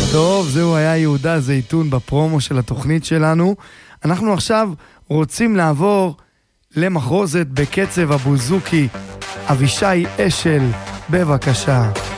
טוב, זהו היה יהודה זייתון בפרומו של התוכנית שלנו. אנחנו עכשיו רוצים לעבור למחרוזת בקצב הבוזוקי. אבישי אשל, בבקשה.